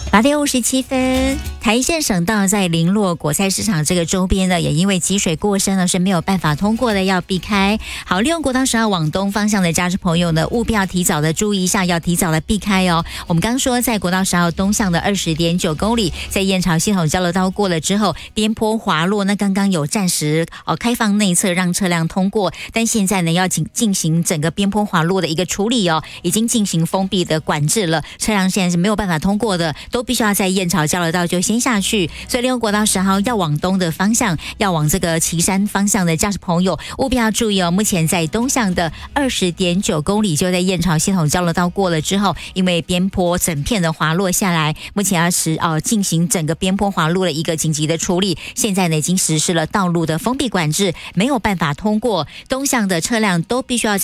8:57，台线省道在林落果菜市场这个周边呢，也因为积水过深呢，是没有办法通过的，要避开。好，利用国道10号往东方向的驾驶朋友呢，务必要提早的注意一下，要提早的避开哦。我们刚说，在国道10号东向的20.9公里，在燕巢系统交流道过了之后，边坡滑落，那刚刚有暂时开放内侧让车辆通过，但现在呢要进行整个边坡滑落的一个处理哦，已经进行封闭的管制了，车辆现在是没有办法通过的，都必须要在燕巢交流道就先下去。所以利用国道10号要往东的方向，要往这个旗山方向的驾驶朋友务必要注意哦。目前在东向的20.9公里，就在燕巢系统交流道过了之后，因为边坡整片的滑落下来，目前要进行整个边坡滑落的一个紧急的处理。现在呢已经实施了道路的封闭管制，没有办法通过，东向的车辆都必须要